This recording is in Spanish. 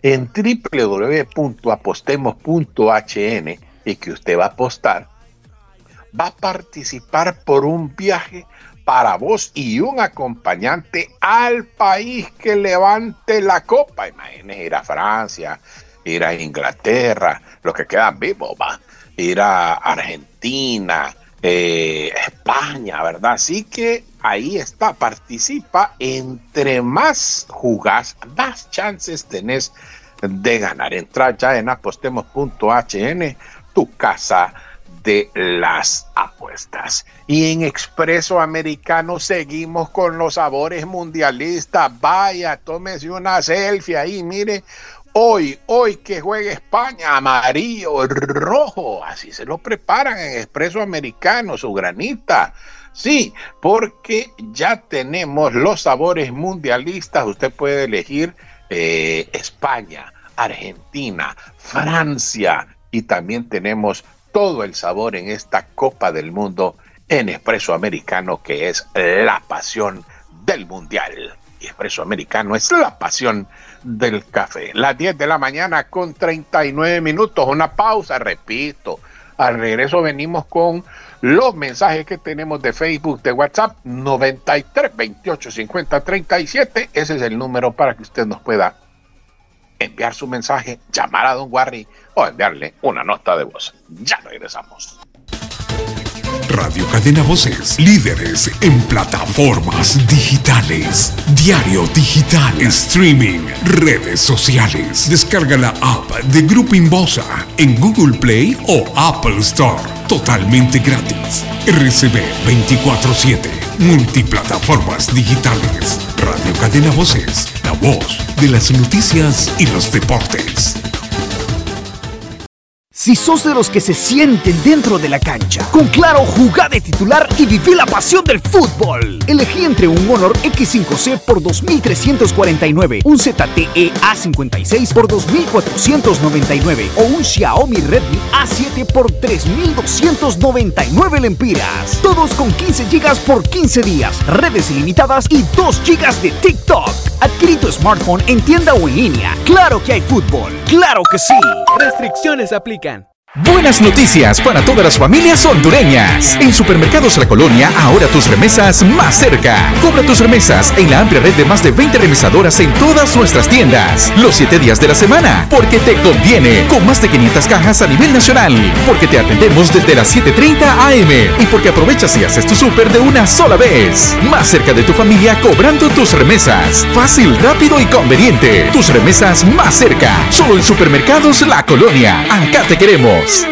en www.apostemos.hn y que usted va a apostar, va a participar por un viaje para vos y un acompañante al país que levante la copa. Imagínese ir a Francia, ir a Inglaterra, los que quedan vivos, va, ir a Argentina, España, ¿verdad? Así que ahí está, participa. Entre más jugás, más chances tenés de ganar. Entra ya en apostemos.hn, tu casa de las apuestas. Y en Expreso Americano seguimos con los sabores mundialistas. Vaya, tómese una selfie ahí, mire. Hoy que juega España, amarillo, rojo, así se lo preparan en Expreso Americano, su granita. Sí, porque ya tenemos los sabores mundialistas. Usted puede elegir España, Argentina, Francia, y también tenemos todo el sabor en esta Copa del Mundo en Expreso Americano, que es la pasión del mundial. Y Expreso Americano es la pasión del café. Las 10 de la mañana con 39 minutos, una pausa, repito. Al regreso venimos con los mensajes que tenemos de Facebook, de WhatsApp, 93 28 50 37. Ese es el número para que usted nos pueda enviar su mensaje, llamar a Don Warry o enviarle una nota de voz. Ya regresamos. Radio Cadena Voces, líderes en plataformas digitales, diario digital, streaming, redes sociales. Descarga la app de Grupo Inbosa en Google Play o Apple Store, totalmente gratis. RCB 24/7, multiplataformas digitales. Radio Cadena Voces, la voz de las noticias y los deportes. Si sos de los que se sienten dentro de la cancha, con Claro, jugá de titular y viví la pasión del fútbol. Elegí entre un Honor X5C por 2.349, un ZTE A56 por 2.499 o un Xiaomi Redmi A7 por 3.299 lempiras. Todos con 15 GB por 15 días, redes ilimitadas y 2 GB de TikTok. Adquirí tu smartphone en tienda o en línea. ¡Claro que hay fútbol! ¡Claro que sí! Restricciones aplican. Buenas noticias para todas las familias hondureñas. En Supermercados La Colonia, ahora tus remesas más cerca. Cobra tus remesas en la amplia red de más de 20 remesadoras en todas nuestras tiendas. Los 7 días de la semana, porque te conviene. Con más de 500 cajas a nivel nacional. Porque te atendemos desde las 7:30 AM. Y porque aprovechas y haces tu súper de una sola vez. Más cerca de tu familia cobrando tus remesas. Fácil, rápido y conveniente. Tus remesas más cerca. Solo en Supermercados La Colonia. Acá te queremos.